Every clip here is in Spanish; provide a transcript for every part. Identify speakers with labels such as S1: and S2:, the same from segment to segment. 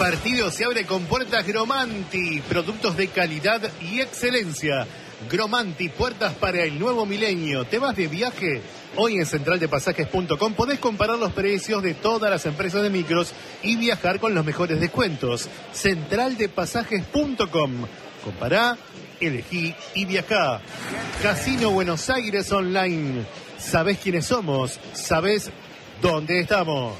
S1: partido se abre con puertas Gromanti, productos de calidad y excelencia. Gromanti, puertas para el nuevo milenio. ¿Te vas de viaje? Hoy en centraldepasajes.com podés comparar los precios de todas las empresas de micros y viajar con los mejores descuentos. Centraldepasajes.com. Compará, elegí y viajá. Casino Buenos Aires Online. ¿Sabés quiénes somos? ¿Sabés dónde estamos?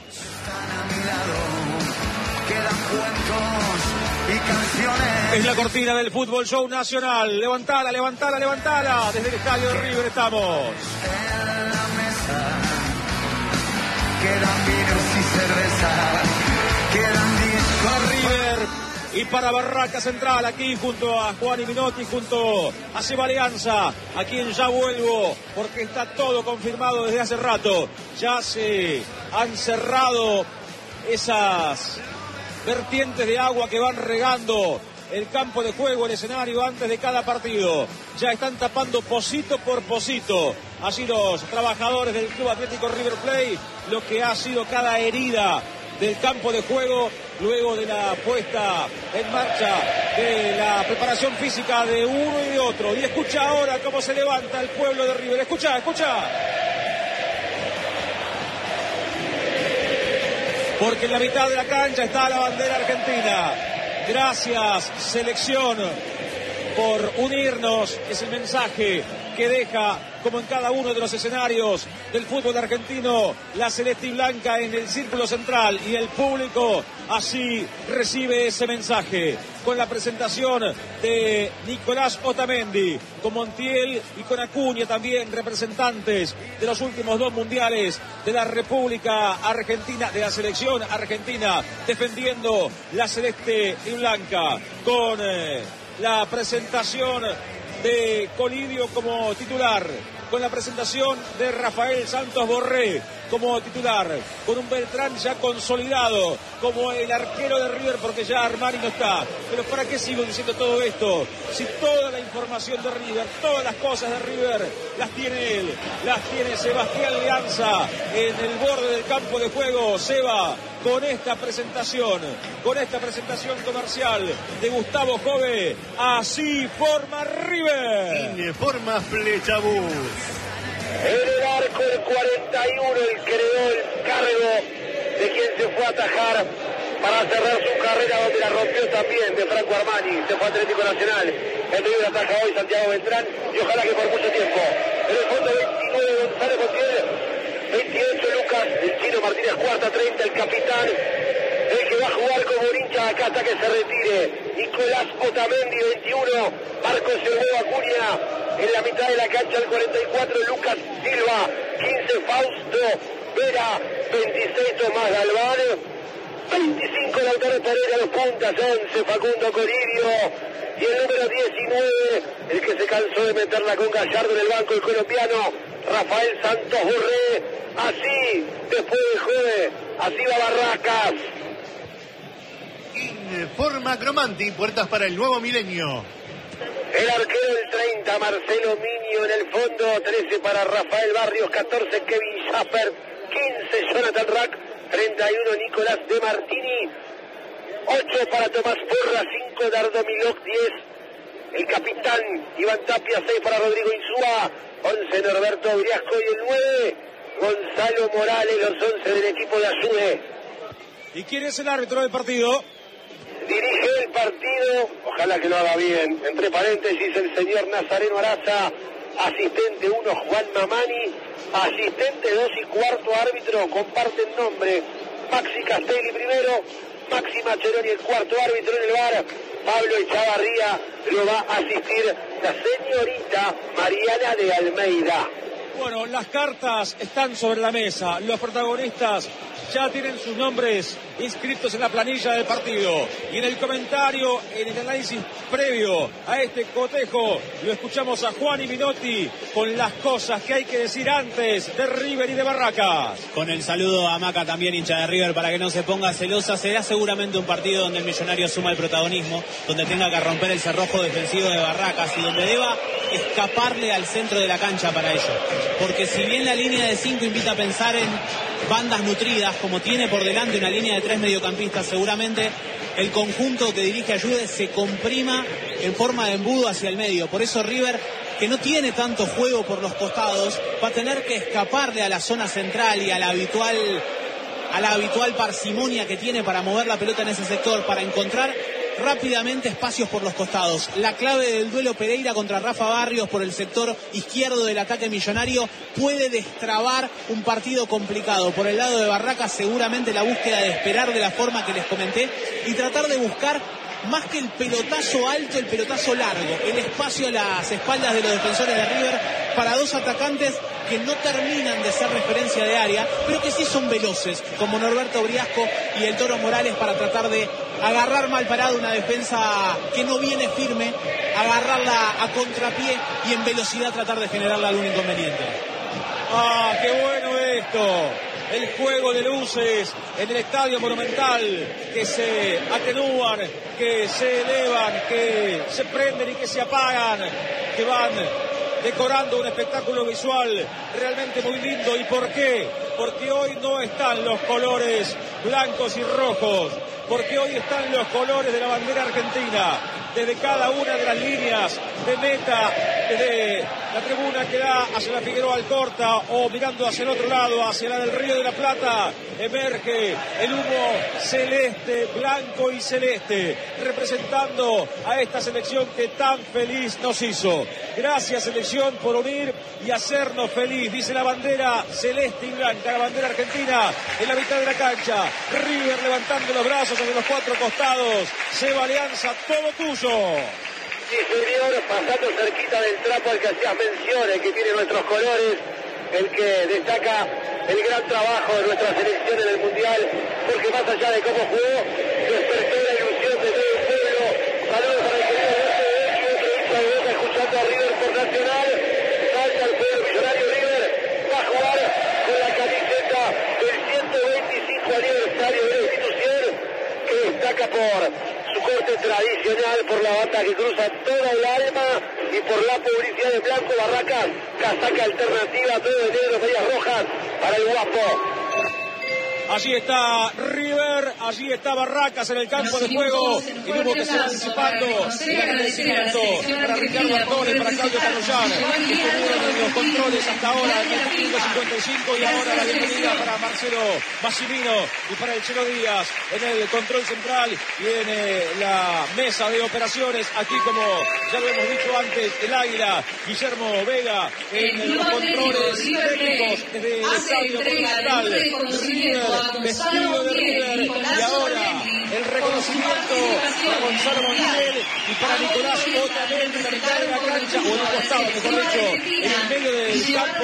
S2: Es la cortina del Fútbol Show Nacional. Levantala, levantala, levantala. Desde el estadio de River estamos.
S3: En la mesa quedan vinos y cerveza, quedan discos.
S2: Para River y para Barraca Central, aquí junto a Juan y Minotti, junto a Seba Alianza, a quien ya vuelvo, porque está todo confirmado desde hace rato. Ya se han cerrado esas vertientes de agua que van regando el campo de juego, el escenario antes de cada partido. Ya están tapando pocito por pocito. Así los trabajadores del Club Atlético River Plate, lo que ha sido cada herida del campo de juego luego de la puesta en marcha de la preparación física de uno y de otro. Y escucha ahora cómo se levanta el pueblo de River. Escucha, escucha. Porque en la mitad de la cancha está la bandera argentina. Gracias, selección, por unirnos. Es el mensaje que deja, como en cada uno de los escenarios del fútbol argentino, la celeste y blanca en el círculo central, y el público así recibe ese mensaje, con la presentación de Nicolás Otamendi, con Montiel y con Acuña, también representantes de los últimos dos mundiales de la República Argentina, de la selección argentina, defendiendo la celeste y blanca, con la presentación de Colidio como titular, con la presentación de Rafael Santos Borré como titular, con un Beltrán ya consolidado como el arquero de River, porque ya Armani no está. Pero ¿para qué sigo diciendo todo esto? Si toda la información de River, todas las cosas de River, las tiene él, las tiene Sebastián Alianza en el borde del campo de juego. Seba, con esta presentación comercial de Gustavo Jove, así forma River.
S1: Informa Flechabús.
S4: En el arco del 41, el creó el cargo de quien se fue a atajar para cerrar su carrera, donde la rompió también, de Franco Armani. Se fue a Atlético Nacional. El River ataja hoy Santiago Beltrán, y ojalá que por mucho tiempo. En el fondo 29, Gonzalo Montiel. 28, Lucas, el Chino Martínez, cuarta, 30, el capitán, el que va a jugar como un hincha acá hasta que se retire. Nicolás Otamendi, 21, Marcos el Huevo Acuña, en la mitad de la cancha, el 44, Lucas Silva, 15, Fausto Vera, 26, Tomás Galván, 25, Lautaro Pereira, los puntas, 11, Facundo Coridio, y el número 19, el que se cansó de meterla con Gallardo en el banco, el colombiano Rafael Santos Borré. Así, después de Jove, así va Barracas.
S1: Informa Gromanti, puertas para el nuevo milenio.
S4: El arquero del 30, Marcelo Miño, en el fondo, 13 para Rafael Barrios, 14 Kevin Schaffer, 15 Jonathan Rack, 31 Nicolás De Martini, 8 para Tomás Porra, 5 Dardo Milok, 10 el capitán Iván Tapia, 6 para Rodrigo Insúa, 11 Norberto Briasco, y el 9 Gonzalo Morales, los 11 del equipo de Ayude.
S2: ¿Y quién es el árbitro del partido?
S4: Dirige el partido, ojalá que lo haga bien, entre paréntesis el señor Nazareno Araza, asistente 1 Juan Mamani, asistente 2 y cuarto árbitro, comparten nombre, Maxi Castelli primero, Maxi Macheroni el cuarto árbitro en el bar, Pablo Echavarría lo va a asistir la señorita Mariana de Almeida.
S2: Bueno, las cartas están sobre la mesa, los protagonistas ya tienen sus nombres inscritos en la planilla del partido, y en el comentario, en el análisis previo a este cotejo, lo escuchamos a Juan y Minotti con las cosas que hay que decir antes de River y de Barracas.
S5: Con el saludo a Maca, también hincha de River, para que no se ponga celosa. Será seguramente un partido donde el Millonario suma el protagonismo, donde tenga que romper el cerrojo defensivo de Barracas y donde deba escaparle al centro de la cancha para ello, porque si bien la línea de 5 invita a pensar en bandas nutridas, como tiene por delante una línea de 3 mediocampistas, seguramente el conjunto que dirige Ayude se comprima en forma de embudo hacia el medio. Por eso River, que no tiene tanto juego por los costados, va a tener que escaparle a la zona central y a la habitual parsimonia que tiene para mover la pelota en ese sector, para encontrar rápidamente espacios por los costados. La clave del duelo Pereira contra Rafa Barrios por el sector izquierdo del ataque millonario puede destrabar un partido complicado. Por el lado de Barracas, seguramente la búsqueda de esperar de la forma que les comenté y tratar de buscar más que el pelotazo alto, el pelotazo largo, el espacio a las espaldas de los defensores de River para dos atacantes que no terminan de ser referencia de área, pero que sí son veloces, como Norberto Briasco y el Toro Morales, para tratar de agarrar mal parado una defensa que no viene firme, agarrarla a contrapié y en velocidad tratar de generarle algún inconveniente.
S2: ¡Ah, qué bueno esto! El juego de luces en el Estadio Monumental, que se atenúan, que se elevan, que se prenden y que se apagan, que van decorando un espectáculo visual realmente muy lindo. ¿Y por qué? Porque hoy no están los colores blancos y rojos, porque hoy están los colores de la bandera argentina, desde cada una de las líneas de meta, desde la tribuna que da hacia la Figueroa Alcorta o mirando hacia el otro lado, hacia la del Río de la Plata, emerge el humo celeste, blanco y celeste, representando a esta selección que tan feliz nos hizo. Gracias, selección, por unir y hacernos feliz, dice la bandera celeste y blanca, la bandera argentina en la mitad de la cancha. River levantando los brazos sobre los cuatro costados. Seba Alianza, todo tuyo.
S4: Sí, señor, pasando cerquita del trapo al que hacías mención, el que tiene nuestros colores, el que destaca el gran trabajo de nuestra selección en el Mundial, porque más allá de cómo jugó, despertó la ilusión de todo el pueblo. Saludos para el querido Alberto de otro hincha de Boca escuchando a River por Nacional. Salta el pueblo millonario. River va a jugar con la camiseta del 125 aniversario de la institución, que destaca por su corte tradicional, por la bata que cruza toda el alma y por la publicidad de Blanco Barracas, casaca alternativa, todo de negro, medias rojas para el guapo.
S2: Allí está River, allí está Barracas en el campo de juego, el humo que se va disipando, el agradecimiento para Ricardo Artones, para Claudio Carrollán, que estuvieron en los controles hasta ahora, en el 55, y ahora la bienvenida para Marcelo Massimino y para el Chelo Díaz en el control central y en la mesa de operaciones, aquí como ya lo hemos dicho antes, el Águila, Guillermo Vega en los controles técnicos desde el Estadio Monumental. River, vestido de River, y ahora el reconocimiento para Gonzalo Montiel y para Nicolás Otamendi en la mitad de la cancha, o en el costado, mejor dicho, en el medio del campo,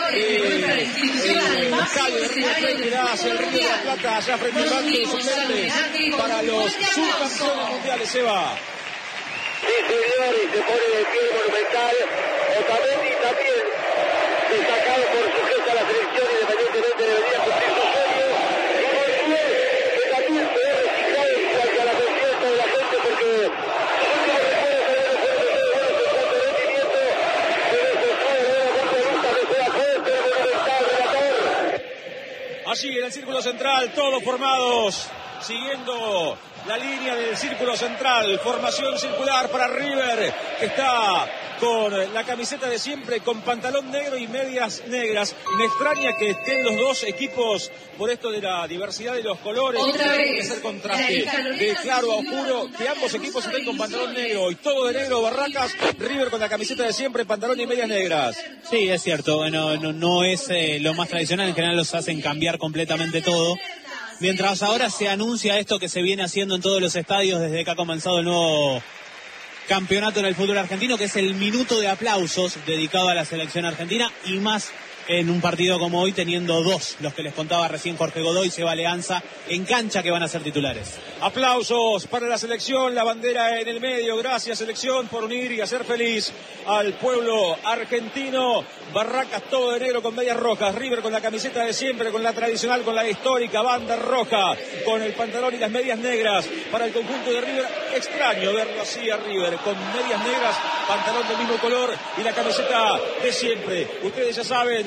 S2: el estadio de River Plate que da hacia el Río de la Plata, allá frente al banco de suplentes para los subcampeones mundiales. Seba.
S4: Sí, señor, y se pone de pie el Monumental. Otamendi también destacado por su gesto a la selección, independientemente de venir a cumplir su sueño. Y Montiel, que también se ve registrado en cuanto a la confianza de la gente, porque sus últimos recuerdos se ven buenos en cuanto a rendimiento, pero se sabe de una punto de vista que sea fuerte el Monumental relator.
S2: Allí en el círculo central, todos formados, siguiendo la línea del círculo central, formación circular para River, que está con la camiseta de siempre, con pantalón negro y medias negras. Me extraña que estén los dos equipos por esto de la diversidad de los colores, tiene que ser contraste de claro a oscuro, que ambos equipos estén con pantalón negro y todo de negro. Barracas, River con la camiseta de siempre, pantalón y medias negras.
S5: Sí, es cierto, bueno, no es lo más tradicional, en general los hacen cambiar completamente todo. Mientras ahora se anuncia esto que se viene haciendo en todos los estadios desde que ha comenzado el nuevo campeonato en el fútbol argentino, que es el minuto de aplausos dedicado a la selección argentina, y más en un partido como hoy, teniendo dos, los que les contaba recién Jorge Godoy y Seba Alianza, en cancha, que van a ser titulares.
S2: Aplausos para la selección, la bandera en el medio. Gracias, selección, por unir y hacer feliz al pueblo argentino. Barracas todo de negro con medias rojas, River con la camiseta de siempre, con la tradicional, con la histórica banda roja, con el pantalón y las medias negras para el conjunto de River. Extraño verlo así a River, con medias negras, pantalón del mismo color y la camiseta de siempre. Ustedes ya saben,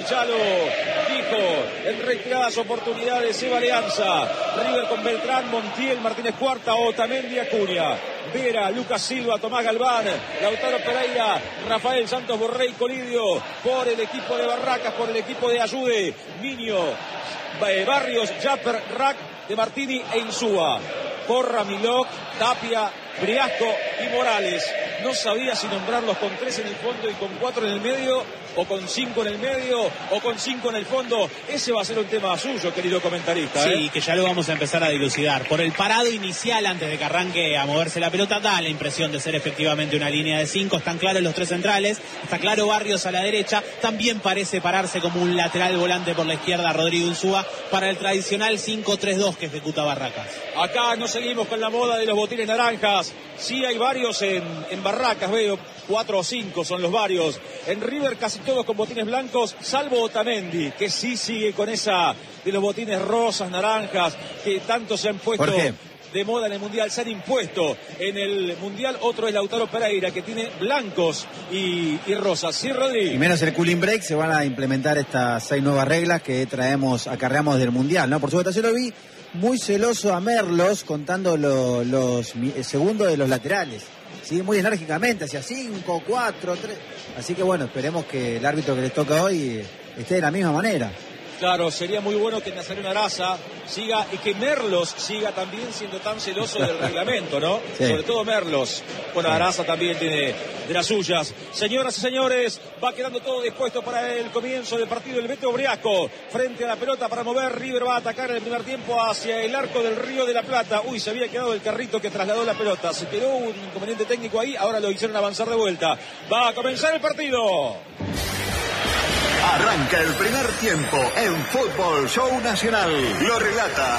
S2: ya lo dijo en reiteradas oportunidades Eva Alianza. River con Beltrán, Montiel, Martínez Cuarta, Otamendi, Acuña, Vera, Lucas Silva, Tomás Galván, Lautaro Pereira, Rafael Santos Borré y Colidio por el equipo de Barracas, por el equipo de Ayude, Miño, Barrios, Japper, Rack, De Martini e Insúa. Porra, Milok, Tapia, Briasco y Morales. No sabía si nombrarlos con 3 en el fondo y con 4 en el medio, o con 5 en el medio, o con 5 en el fondo. Ese va a ser un tema suyo, querido comentarista.
S5: Sí, que ya lo vamos a empezar a dilucidar. Por el parado inicial, antes de que arranque a moverse la pelota, da la impresión de ser efectivamente una línea de 5. Están claros los 3 centrales, está claro Barrios a la derecha. También parece pararse como un lateral volante por la izquierda Rodrigo Insúa para el tradicional 5-3-2 que ejecuta Barracas.
S2: Acá no seguimos con la moda de los botines naranjas. Sí hay varios en Barracas, veo 4 o 5 son los varios. En River casi todos con botines blancos, salvo Otamendi, que sí sigue con esa de los botines rosas, naranjas, que tanto se han puesto de moda en el Mundial, se han impuesto en el Mundial. Otro es Lautaro Pereira, que tiene blancos y rosas. Sí, Rodri.
S6: Y menos el cooling break, se van a implementar estas 6 nuevas reglas que acarreamos del Mundial, ¿no? Por supuesto, yo lo vi muy celoso a Merlos contando los segundos de los laterales. Sí, muy enérgicamente, hacia 5, 4, 3. Así que bueno, esperemos que el árbitro que les toca hoy esté de la misma manera.
S2: Claro, sería muy bueno que Nazareno Araza siga y que Merlos siga también siendo tan celoso del reglamento, ¿no? Sí. Sobre todo Merlos. Bueno, Araza también tiene de las suyas. Señoras y señores, va quedando todo dispuesto para el comienzo del partido. El Beto Briasco frente a la pelota para mover. River va a atacar en el primer tiempo hacia el arco del Río de la Plata. Uy, se había quedado el carrito que trasladó la pelota. Se quedó un inconveniente técnico ahí. Ahora lo hicieron avanzar de vuelta. Va a comenzar el partido.
S7: Arranca el primer tiempo en Fútbol Show Nacional. Lo relata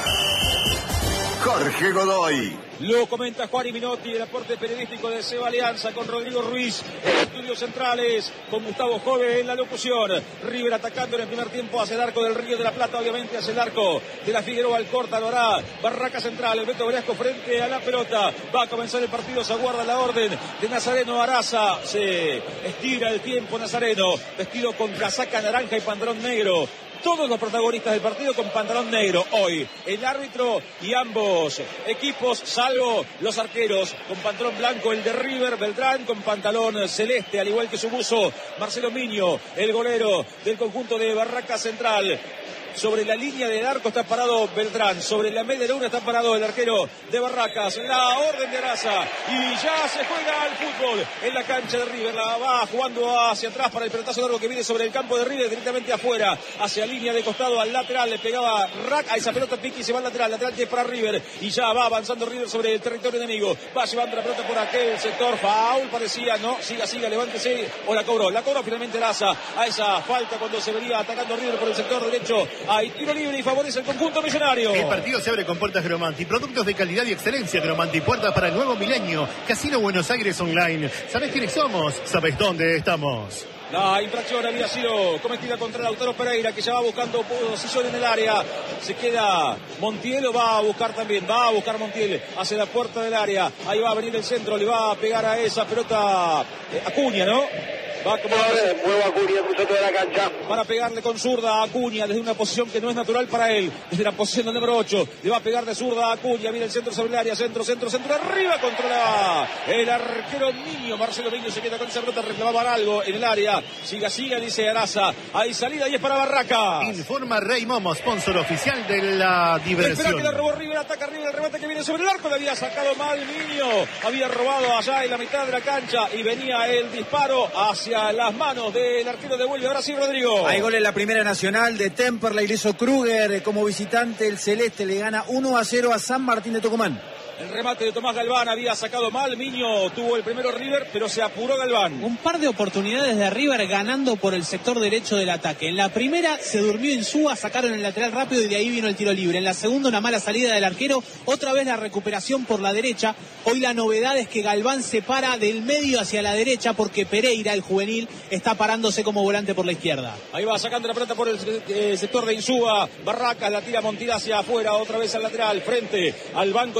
S7: Jorge Godoy.
S2: Lo comenta Juan Minotti, el aporte periodístico de Seba Alianza con Rodrigo Ruiz en estudios centrales, con Gustavo Jove en la locución. River atacando en el primer tiempo hacia el arco del Río de la Plata, obviamente hacia el arco de la Figueroa Alcorta, lo hará Barraca Central. El Beto Briasco frente a la pelota. Va a comenzar el partido, se aguarda la orden de Nazareno Araza. Se estira el tiempo Nazareno, vestido con casaca naranja y pantalón negro. Todos los protagonistas del partido con pantalón negro hoy. El árbitro y ambos equipos, salvo los arqueros, con pantalón blanco, el de River, Beltrán, con pantalón celeste, al igual que su buzo, Marcelo Miño, el golero del conjunto de Barraca Central. Sobre la línea del arco está parado Beltrán. Sobre la media luna está parado el arquero de Barracas. La orden de Araza. Y ya se juega al fútbol en la cancha de River. La va jugando hacia atrás para el pelotazo largo que viene sobre el campo de River. Directamente afuera. Hacia línea de costado al lateral. Le pegaba Rack a esa pelota. Piqui se va al lateral. Lateral que es para River. Y ya va avanzando River sobre el territorio enemigo. Va llevando la pelota por aquel sector. Foul parecía. No. Siga. Levántese. O la cobró. La cobró finalmente Araza. A esa falta cuando se venía atacando River por el sector derecho. Hay tiro libre y favorece el conjunto millonario.
S1: El partido se abre con puertas Gromanti. Productos de calidad y excelencia Gromanti. Puertas para el nuevo milenio. Casino Buenos Aires Online. ¿Sabés quiénes somos? ¿Sabés dónde estamos?
S2: La infracción había sido cometida contra Lautaro Pereira, que ya va buscando posición en el área. Se queda Montiel, o va a buscar también. Va a buscar Montiel hacia la puerta del área. Ahí va a venir el centro, le va a pegar a esa pelota Acuña, ¿no? Va a
S4: Nuevo Acuña, cruzó toda la cancha.
S2: Para pegarle con zurda a Acuña desde una posición que no es natural para él. Desde la posición del número 8. Le va a pegar de zurda a Acuña. Viene el centro sobre el área. Centro. Arriba controla el arquero Miño. Marcelo Miño se queda con esa pelota. Reclamaban algo en el área. Siga, dice Araza. Hay salida y es para Barracas.
S1: Informa Rey Momo, sponsor oficial de la diversión.
S2: Espera que la robó River. Ataca River. El remate que viene sobre el arco. Le había sacado mal Miño. Había robado allá en la mitad de la cancha. Y venía el disparo hacia las manos del arquero de vuelta. Ahora sí, Rodrigo.
S6: Hay gol en la Primera Nacional de Temperley. Le hizo Kruger como visitante. El Celeste le gana 1-0 a San Martín de Tucumán.
S2: El remate de Tomás Galván había sacado mal. Miño tuvo el primero River, pero se apuró Galván.
S5: Un par de oportunidades de River ganando por el sector derecho del ataque. En la primera se durmió Insúa, sacaron el lateral rápido y de ahí vino el tiro libre. En la segunda una mala salida del arquero, otra vez la recuperación por la derecha. Hoy la novedad es que Galván se para del medio hacia la derecha porque Pereira, el juvenil, está parándose como volante por la izquierda.
S2: Ahí va sacando la pelota por el sector de Insúa. Barracas la tira Montiel hacia afuera, otra vez al lateral, frente al banco de suplentes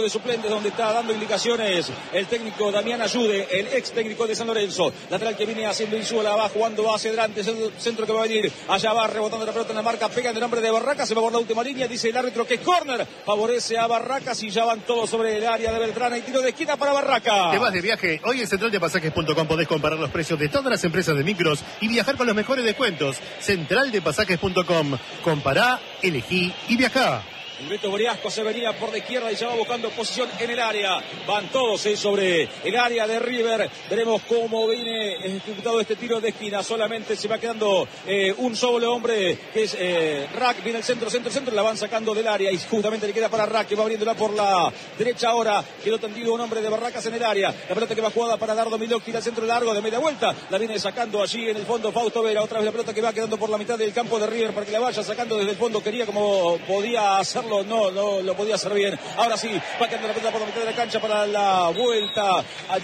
S2: es donde está dando indicaciones el técnico Damián Ayude, el ex técnico de San Lorenzo. Lateral que viene haciendo Insúa, la va jugando hacia adelante, centro que va a venir, allá va rebotando la pelota en la marca, pega en el nombre de Barracas, se va por la última línea, dice el árbitro que es córner, favorece a Barracas y ya van todos sobre el área de Beltrán, y tiro de esquina para Barracas.
S1: Te vas de viaje, hoy en centraldepasajes.com podés comparar los precios de todas las empresas de micros y viajar con los mejores descuentos. Centraldepasajes.com, compará, elegí y viajá.
S2: El Beto Briasco se venía por la izquierda y ya va buscando posición en el área. Van todos sobre el área de River. Veremos cómo viene ejecutado este tiro de esquina. Solamente se va quedando un solo hombre, que es Rack. Viene el centro. La van sacando del área y justamente le queda para Rack, que va abriéndola por la derecha ahora. Quedó tendido un hombre de Barracas en el área. La pelota que va jugada para Dardo Milok, tira al centro largo de media vuelta. La viene sacando allí en el fondo Fausto Vera. Otra vez la pelota que va quedando por la mitad del campo de River para que la vaya sacando desde el fondo. Quería como podía hacerlo. No lo podía hacer bien. Ahora sí, va quedando la pelota por la mitad de la cancha para la vuelta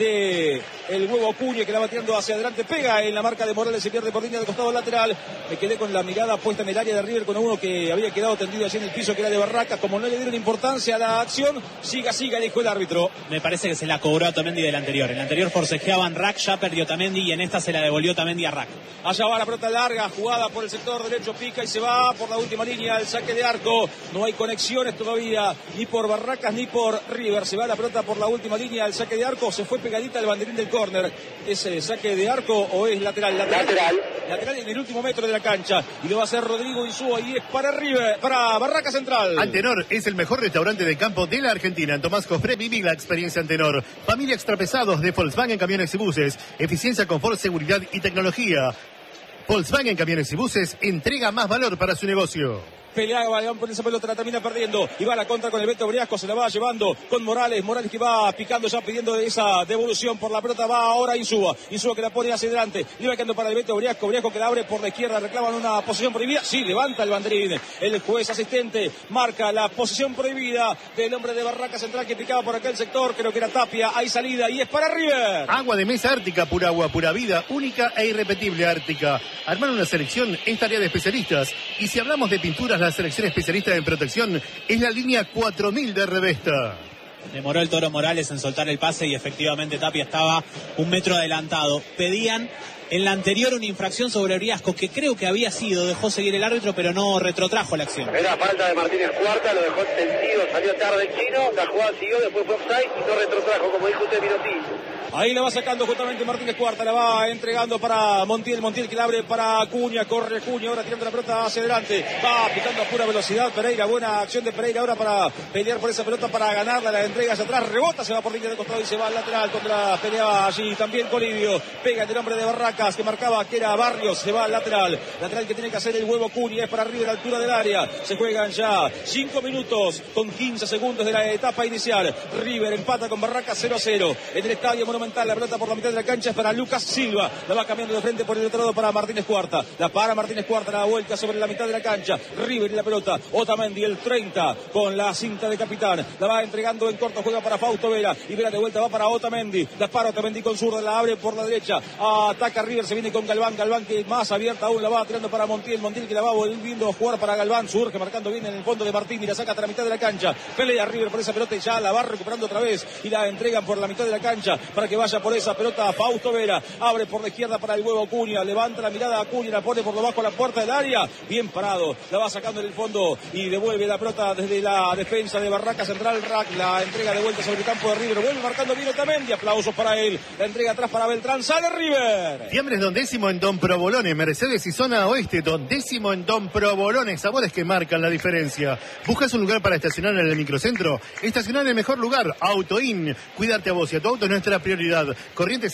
S2: de el huevo Acuña, que la va tirando hacia adelante, pega en la marca de Morales, se pierde por línea del costado lateral. Me quedé con la mirada puesta en el área de River con uno que había quedado tendido allí en el piso, que era de Barracas. Como no le dieron importancia a la acción, siga, dijo el árbitro.
S5: Me parece que se la cobró a Otamendi del anterior. El anterior forcejeaban Rack, ya perdió Otamendi y en esta se la devolvió Otamendi a Rack.
S2: Allá va la pelota larga, jugada por el sector derecho, pica y se va por la última línea, el saque de arco. No hay conexiones todavía, ni por Barracas ni por River. Se va la pelota por la última línea, el saque de arco, se fue pegadita al banderín del córner. ¿Es saque de arco o es lateral? Lateral en el último metro de la cancha, y lo va a hacer Rodrigo Insúa, y es para River, para Barracas Central.
S1: Antenor es el mejor restaurante de campo de la Argentina. En Tomás Cofré viví la experiencia Antenor. Familia extrapesados de Volkswagen Camiones y Buses. Eficiencia, confort, seguridad y tecnología. Volkswagen Camiones y Buses entrega más valor para su negocio.
S2: Peleaba, le van por esa pelota, la termina perdiendo y va a la contra con el Beto Briasco, se la va llevando con Morales que va picando ya pidiendo esa devolución por la pelota. Va ahora Insúa que la pone hacia adelante, le va quedando para el Beto Briasco que la abre por la izquierda, reclaman una posición prohibida, sí, levanta el banderín, el juez asistente marca la posición prohibida del hombre de Barracas Central que picaba por aquel sector, creo que era Tapia, hay salida y es para River.
S1: Agua de mesa Ártica, pura agua, pura vida, única e irrepetible Ártica. Armar una selección es tarea de especialistas, y si hablamos de pinturas, la selección especialista en protección es la línea 4000 de Revesta.
S5: Demoró el Toro Morales en soltar el pase y efectivamente Tapia estaba un metro adelantado. Pedían en la anterior una infracción sobre Briasco, que creo que había sido, dejó seguir el árbitro, pero no retrotrajo la acción.
S4: Era falta de Martínez Cuarta, lo dejó tendido, salió tarde el chino, la jugada siguió, después fue offside y no retrotrajo, como dijo usted, Minotti.
S2: Ahí la va sacando justamente Martínez Cuarta, la va entregando para Montiel que la abre para Acuña, corre Acuña, ahora tirando la pelota hacia adelante, va picando a pura velocidad Pereira, buena acción de Pereira ahora para pelear por esa pelota, para ganarla, la entrega hacia atrás, rebota, se va por línea de costado y se va al lateral, peleaba allí también Colivio, pega el hombre de Barracas que marcaba que era Barrios, se va al lateral que tiene que hacer el huevo Acuña, es para River a la altura del área, se juegan ya 5 minutos con 15 segundos de la etapa inicial, River empata con Barracas 0-0, en el estadio Monumental. La pelota por la mitad de la cancha es para Lucas Silva, la va cambiando de frente por el otro lado para Martínez Cuarta, la para Martínez Cuarta, la vuelta sobre la mitad de la cancha, River y la pelota, Otamendi el 30 con la cinta de capitán, la va entregando en corto, juega para Fausto Vera y Vera de vuelta va para Otamendi, la para Otamendi con zurda, la abre por la derecha, ataca River, se viene con Galván que más abierta aún, la va tirando para Montiel que la va volviendo a jugar para Galván, surge marcando bien en el fondo de Martín y la saca hasta la mitad de la cancha, pelea River por esa pelota y ya la va recuperando otra vez y la entregan por la mitad de la cancha para que vaya por esa pelota a Fausto Vera, abre por la izquierda para el huevo Acuña, levanta la mirada a Acuña, la pone por debajo a la puerta del área, bien parado, la va sacando en el fondo y devuelve la pelota desde la defensa de Barracas Central, Rack la entrega de vuelta sobre el campo de River, vuelve marcando bien Otamendi, aplausos para él, la entrega atrás para Beltrán, sale River.
S1: Fiambres Don Décimo en Don Provolone, Mercedes y zona oeste, Don Décimo en Don Provolone, sabores que marcan la diferencia. ¿Buscas un lugar para estacionar en el microcentro? Estacionar en el mejor lugar, Autoin. Cuidarte a vos y a tu auto es nuestra prioridad. Corriente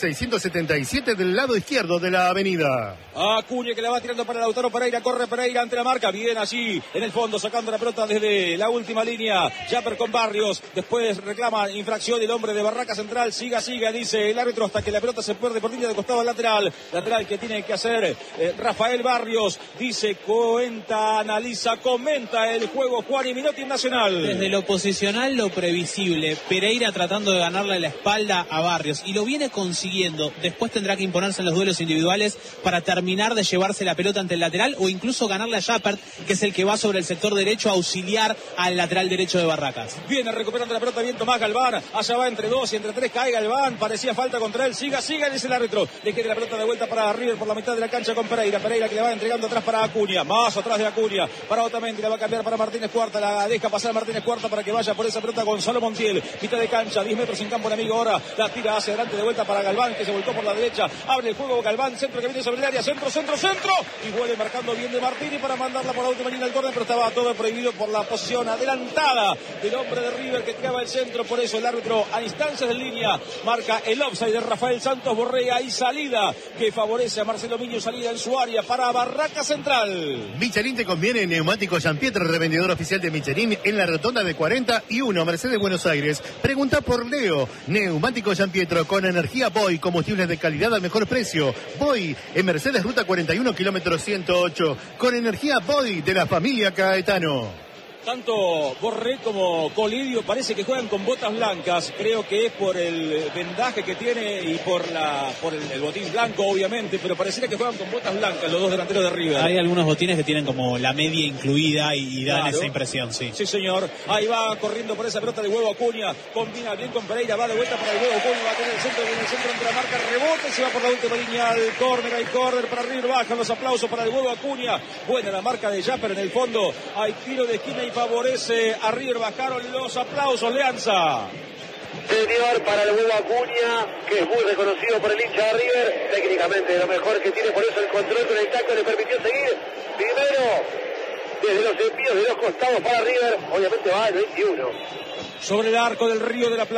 S1: 677 del lado izquierdo de la avenida.
S2: Acuña que la va tirando para Lautaro Pereira, corre Pereira ante la marca, bien allí en el fondo sacando la pelota desde la última línea, Japper con Barrios, después reclama infracción el hombre de Barracas Central, siga, dice el árbitro hasta que la pelota se pierde por línea de costado al lateral, lateral que tiene que hacer Rafael Barrios. Dice, cuenta, analiza, comenta el juego Juan y Minotti Nacional.
S5: Desde lo posicional, lo previsible. Pereira tratando de ganarle la espalda a Barrios y lo viene consiguiendo. Después tendrá que imponerse en los duelos individuales para terminar de llevarse la pelota ante el lateral o incluso ganarle a Jappert, que es el que va sobre el sector derecho a auxiliar al lateral derecho de Barracas.
S2: Viene recuperando la pelota bien Tomás Galván. Allá va entre 2 y entre 3 cae Galván. Parecía falta contra él. Siga, dice el árbitro. Le queda la pelota de vuelta para River por la mitad de la cancha con Pereira. Pereira que le va entregando atrás para Acuña. Más atrás de Acuña. Para Otamendi. La va a cambiar para Martínez Cuarta. La deja pasar Martínez Cuarta para que vaya por esa pelota Gonzalo Montiel. Mitad de cancha. 10 metros sin campo el amigo ahora. La tira hacia adelante de vuelta para Galván, que se volcó por la derecha. Abre el juego Galván. Centro que viene sobre el área. Centro. Y vuelve marcando bien de Martini para mandarla por la última línea del córner, pero estaba todo prohibido por la posición adelantada del hombre de River que tiraba el centro. Por eso el árbitro a instancias de línea marca el offside de Rafael Santos Borrega y salida que favorece a Marcelo Miño, salida en su área para Barraca Central.
S1: Michelin te conviene, neumático Gianpietro, revendedor oficial de Michelin en la rotonda de 41, Mercedes Buenos Aires. Pregunta por Leo. Neumático Gianpietro con energía Boy, combustibles de calidad al mejor precio. Boy en Mercedes Ruta 41, kilómetro 108, con energía Boy de la familia Caetano.
S2: Tanto Borré como Colidio parece que juegan con botas blancas. Creo que es por el vendaje que tiene y por el botín blanco, obviamente, pero pareciera que juegan con botas blancas los dos delanteros de River.
S5: Hay algunos botines que tienen como la media incluida y dan esa impresión, sí.
S2: Sí, señor. Ahí va corriendo por esa pelota de huevo Acuña. Combina bien con Pereira, va de vuelta para el huevo Acuña, va a tener el centro, viene el centro entre la marca, rebote, se va por la última línea al córner, hay córner para River, bajan los aplausos para el huevo Acuña. Buena la marca de Japper en el fondo. Hay tiro de esquina y favorece a River, bajaron los aplausos, Leanza.
S4: Señor, para el huevo Acuña, que es muy reconocido por el hincha de River, técnicamente de lo mejor que tiene, por eso el control con el taco le permitió seguir. Primero, desde los envíos de los costados para River, obviamente va al 21.
S2: Sobre el arco del Río de la Plata.